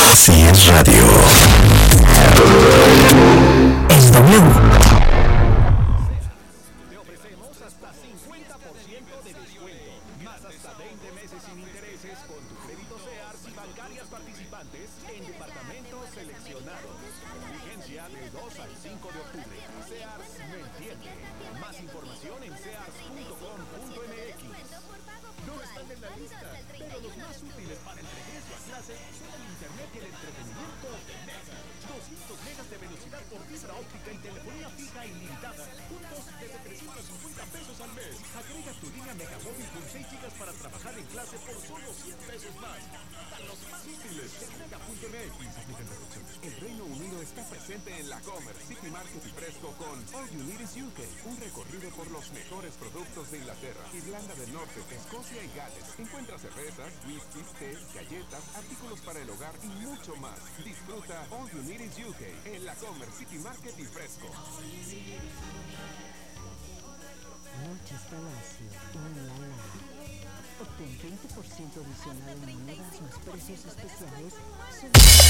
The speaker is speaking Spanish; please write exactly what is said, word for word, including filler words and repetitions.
Así es radio. Es W. Te ofrecemos hasta cincuenta por ciento de descuento, más hasta veinte meses sin intereses con tu crédito SEARS y bancarias participantes en departamentos seleccionados. Vigencia del dos al cinco de octubre. SEARS me entiende. Más información en sears punto com punto m x. No están en la lista, pero los más útiles para el regreso a clases son el internet y el entretenimiento de Mega. doscientos megas de velocidad por fibra óptica y telefonía fija ilimitada, juntos desde trescientos cincuenta pesos al mes. Agrega tu línea Megamóvil con seis gigas para trabajar en clase por solo cien pesos más. Para los más útiles, en mega punto m x. Aplican restricciones. El Reino Unido está presente en la Comer, City Market y Fresco con All You Need is U K, un recorrido por los mejores productos de Inglaterra, Irlanda del Norte, Escocia y Gales. Encuentra cervezas, whiskies, té, galletas, artículos para el hogar y mucho más. Disfruta All You Need is U K en la Comer, City Market y Fresco. Noches Palacio, un la la. Obtén veinte por ciento adicional en monedas más precios especiales.